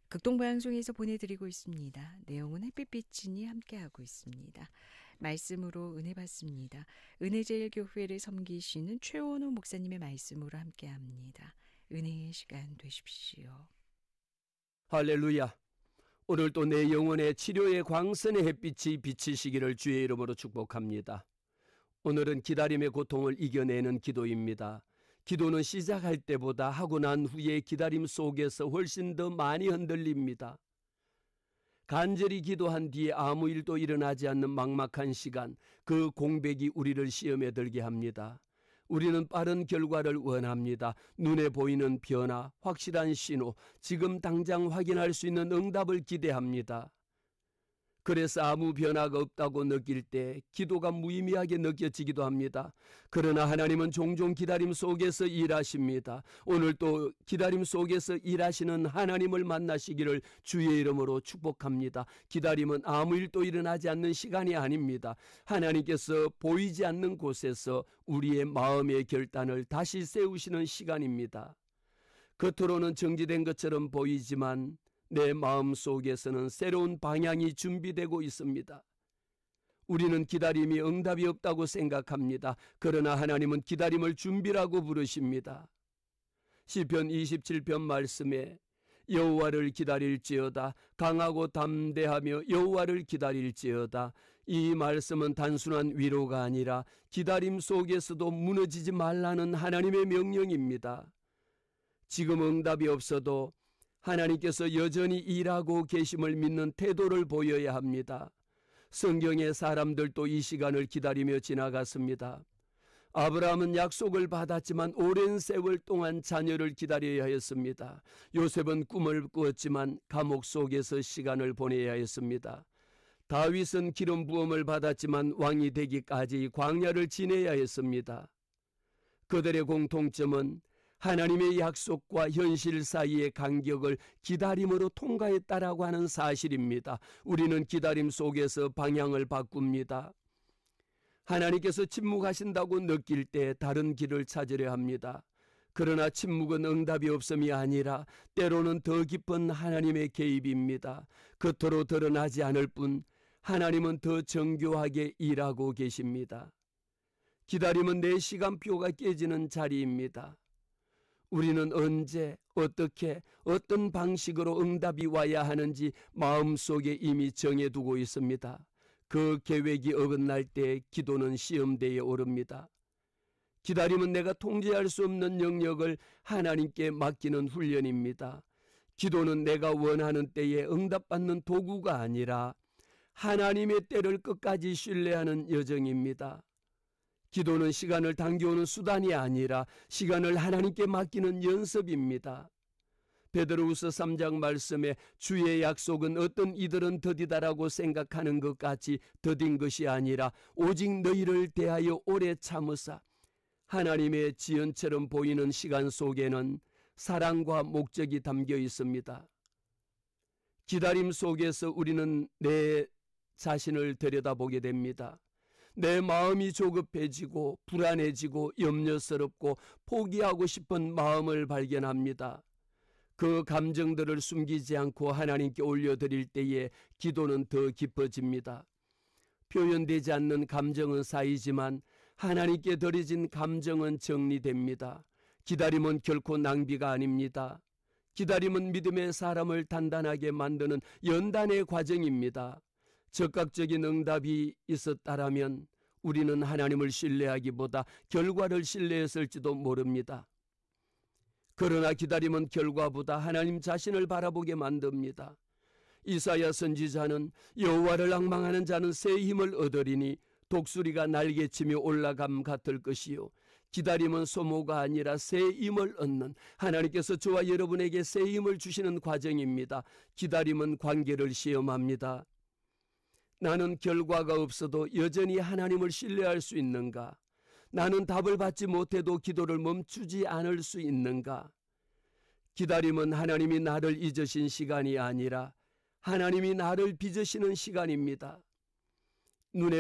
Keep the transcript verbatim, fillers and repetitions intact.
극동방송에서 보내드리고 있습니다. 내용은 햇빛비치니 함께하고 있습니다. 말씀으로 은혜 받습니다. 은혜제일교회를 섬기시는 최원호 목사님의 말씀으로 함께합니다. 은혜의 시간 되십시오. 할렐루야. 오늘도 내 영혼의 치료의 광선의 햇빛이 비치시기를 주의 이름으로 축복합니다. 오늘은 기다림의 고통을 이겨내는 기도입니다. 기도는 시작할 때보다 하고 난 후의 기다림 속에서 훨씬 더 많이 흔들립니다. 간절히 기도한 뒤에 아무 일도 일어나지 않는 막막한 시간, 그 공백이 우리를 시험에 들게 합니다. 우리는 빠른 결과를 원합니다. 눈에 보이는 변화, 확실한 신호, 지금 당장 확인할 수 있는 응답을 기대합니다. 그래서 아무 변화가 없다고 느낄 때 기도가 무의미하게 느껴지기도 합니다. 그러나 하나님은 종종 기다림 속에서 일하십니다. 오늘도 기다림 속에서 일하시는 하나님을 만나시기를 주의 이름으로 축복합니다. 기다림은 아무 일도 일어나지 않는 시간이 아닙니다. 하나님께서 보이지 않는 곳에서 우리의 마음의 결단을 다시 세우시는 시간입니다. 겉으로는 정지된 것처럼 보이지만 내 마음 속에서는 새로운 방향이 준비되고 있습니다. 우리는 기다림이 응답이 없다고 생각합니다. 그러나 하나님은 기다림을 준비라고 부르십니다. 시편 이십칠 편 말씀에 여호와를 기다릴지어다, 강하고 담대하며 여호와를 기다릴지어다. 이 말씀은 단순한 위로가 아니라 기다림 속에서도 무너지지 말라는 하나님의 명령입니다. 지금 응답이 없어도 하나님께서 여전히 일하고 계심을 믿는 태도를 보여야 합니다. 성경의 사람들도 이 시간을 기다리며 지나갔습니다. 아브라함은 약속을 받았지만 오랜 세월 동안 자녀를 기다려야 했습니다. 요셉은 꿈을 꾸었지만 감옥 속에서 시간을 보내야 했습니다. 다윗은 기름 부음을 받았지만 왕이 되기까지 광야를 지내야 했습니다. 그들의 공통점은 하나님의 약속과 현실 사이의 간격을 기다림으로 통과했다라고 하는 사실입니다. 우리는 기다림 속에서 방향을 바꿉니다. 하나님께서 침묵하신다고 느낄 때 다른 길을 찾으려 합니다. 그러나 침묵은 응답이 없음이 아니라 때로는 더 깊은 하나님의 개입입니다. 겉으로 드러나지 않을 뿐 하나님은 더 정교하게 일하고 계십니다. 기다림은 내 시간표가 깨지는 자리입니다. 우리는 언제, 어떻게, 어떤 방식으로 응답이 와야 하는지 마음속에 이미 정해두고 있습니다. 그 계획이 어긋날 때 기도는 시험대에 오릅니다. 기다림은 내가 통제할 수 없는 영역을 하나님께 맡기는 훈련입니다. 기도는 내가 원하는 때에 응답받는 도구가 아니라 하나님의 때를 끝까지 신뢰하는 여정입니다. 기도는 시간을 당겨오는 수단이 아니라 시간을 하나님께 맡기는 연습입니다. 베드로후서 삼 장 말씀에 주의 약속은 어떤 이들은 더디다라고 생각하는 것 같이 더딘 것이 아니라 오직 너희를 대하여 오래 참으사 하나님의 지연처럼 보이는 시간 속에는 사랑과 목적이 담겨 있습니다. 기다림 속에서 우리는 내 자신을 들여다보게 됩니다. 내 마음이 조급해지고 불안해지고 염려스럽고 포기하고 싶은 마음을 발견합니다. 그 감정들을 숨기지 않고 하나님께 올려드릴 때에 기도는 더 깊어집니다. 표현되지 않는 감정은 쌓이지만 하나님께 드려진 감정은 정리됩니다. 기다림은 결코 낭비가 아닙니다. 기다림은 믿음의 사람을 단단하게 만드는 연단의 과정입니다. 적극적인 응답이 있었다라면 우리는 하나님을 신뢰하기보다 결과를 신뢰했을지도 모릅니다. 그러나 기다림은 결과보다 하나님 자신을 바라보게 만듭니다. 이사야 선지자는 여호와를 앙망하는 자는 새 힘을 얻으리니 독수리가 날개치며 올라감 같을 것이요 기다림은 소모가 아니라 새 힘을 얻는 하나님께서 저와 여러분에게 새 힘을 주시는 과정입니다. 기다림은 관계를 시험합니다. 나는 결과가 없어도 여전히 하나님을 신뢰할 수 있는가? 나는 답을 받지 못해도 기도를 멈추지 않을 수 있는가? 기다림은 하나님이 나를 잊으신 시간이 아니라 하나님이 나를 빚으시는 시간입니다. 눈에